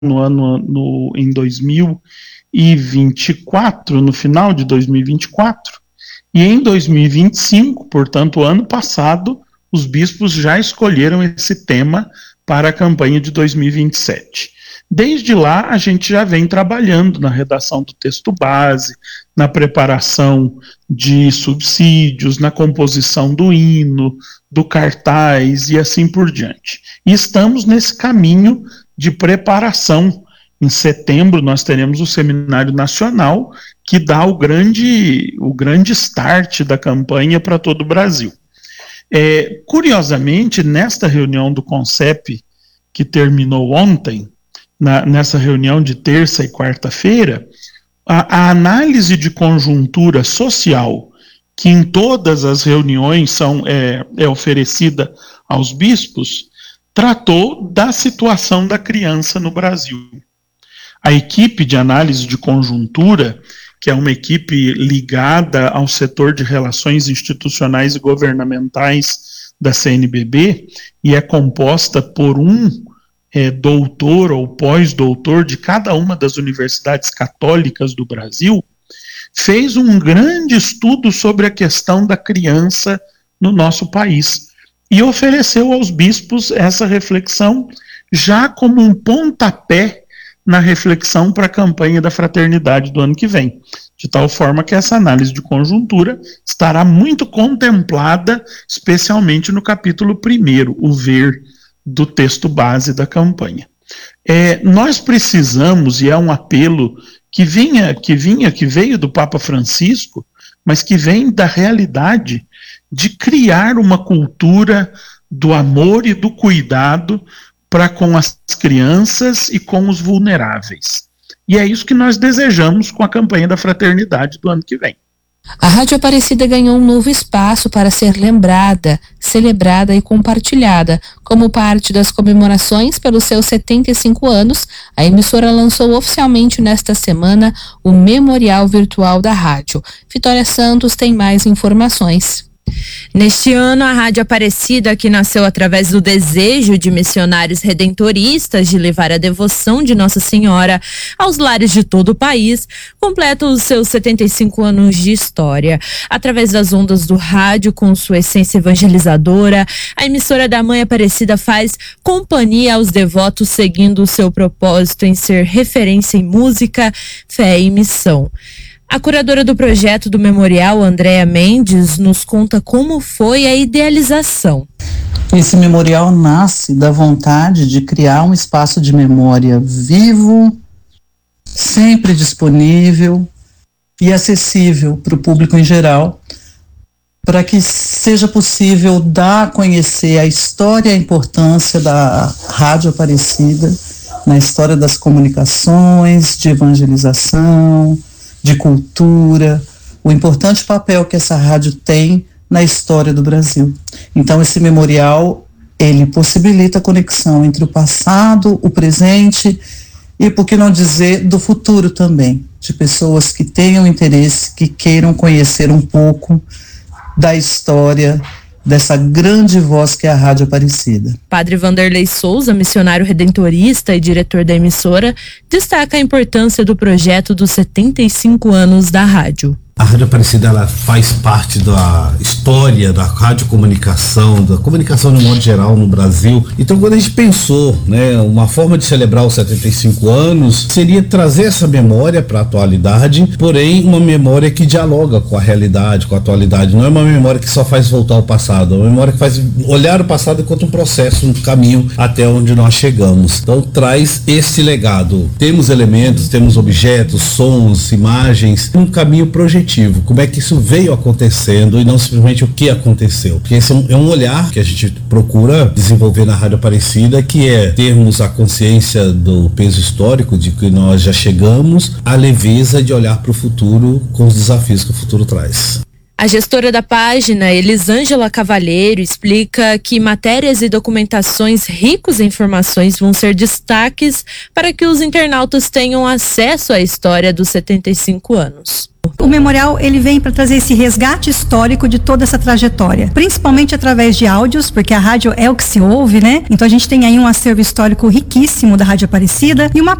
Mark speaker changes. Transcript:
Speaker 1: em 2024, no final de 2024, e em 2025, portanto, ano passado, os bispos já escolheram esse tema para a campanha de 2027. Desde lá, a gente já vem trabalhando na redação do texto base, na preparação de subsídios, na composição do hino, do cartaz e assim por diante. E estamos nesse caminho de preparação. Em setembro, nós teremos o Seminário Nacional, que dá o grande start da campanha para todo o Brasil. Curiosamente, nesta reunião do CONCEP, que terminou ontem, nessa reunião de terça e quarta-feira, a análise de conjuntura social, que em todas as reuniões é oferecida aos bispos, tratou da situação da criança no Brasil. A equipe de análise de conjuntura, que é uma equipe ligada ao setor de relações institucionais e governamentais da CNBB, e é composta por um doutor ou pós-doutor de cada uma das universidades católicas do Brasil, fez um grande estudo sobre a questão da criança no nosso país e ofereceu aos bispos essa reflexão já como um pontapé na reflexão para a campanha da fraternidade do ano que vem, de tal forma que essa análise de conjuntura estará muito contemplada, especialmente no capítulo 1º, o ver do texto base da campanha. Nós precisamos, e é um apelo que veio do Papa Francisco, mas que vem da realidade de criar uma cultura do amor e do cuidado para com as crianças e com os vulneráveis. E é isso que nós desejamos com a campanha da fraternidade do ano que vem.
Speaker 2: A Rádio Aparecida ganhou um novo espaço para ser lembrada, celebrada e compartilhada. Como parte das comemorações pelos seus 75 anos, a emissora lançou oficialmente nesta semana o Memorial Virtual da Rádio. Vitória Santos tem mais informações.
Speaker 3: Neste ano, a Rádio Aparecida, que nasceu através do desejo de missionários redentoristas de levar a devoção de Nossa Senhora aos lares de todo o país, completa os seus 75 anos de história. Através das ondas do rádio, com sua essência evangelizadora, a emissora da Mãe Aparecida faz companhia aos devotos, seguindo o seu propósito em ser referência em música, fé e missão. A curadora do projeto do memorial, Andréa Mendes, nos conta como foi a idealização.
Speaker 4: Esse memorial nasce da vontade de criar um espaço de memória vivo, sempre disponível e acessível para o público em geral, para que seja possível dar a conhecer a história e a importância da Rádio Aparecida na história das comunicações, de evangelização, de cultura, o importante papel que essa rádio tem na história do Brasil. Então, esse memorial, ele possibilita a conexão entre o passado, o presente e, por que não dizer, do futuro também, de pessoas que tenham interesse, que queiram conhecer um pouco da história dessa grande voz que é a Rádio Aparecida.
Speaker 3: Padre Vanderlei Souza, missionário redentorista e diretor da emissora, destaca a importância do projeto dos 75 anos da rádio.
Speaker 5: A Rádio Aparecida, ela faz parte da história da radiocomunicação, da comunicação de modo geral no Brasil. Então, quando a gente pensou, uma forma de celebrar os 75 anos seria trazer essa memória para a atualidade, porém uma memória que dialoga com a realidade, com a atualidade. Não é uma memória que só faz voltar ao passado, é uma memória que faz olhar o passado enquanto um processo, um caminho até onde nós chegamos. Então, traz esse legado. Temos elementos, temos objetos, sons, imagens, um caminho projetivo. Como é que isso veio acontecendo e não simplesmente o que aconteceu. Porque esse é um olhar que a gente procura desenvolver na Rádio Aparecida, que é termos a consciência do peso histórico de que nós já chegamos, a leveza de olhar para o futuro com os desafios que o futuro traz.
Speaker 3: A gestora da página, Elisângela Cavalheiro, explica que matérias e documentações ricos em informações vão ser destaques para que os internautas tenham acesso à história dos 75 anos.
Speaker 6: O memorial, ele vem para trazer esse resgate histórico de toda essa trajetória, principalmente através de áudios, porque a rádio é o que se ouve, né? Então a gente tem aí um acervo histórico riquíssimo da Rádio Aparecida e uma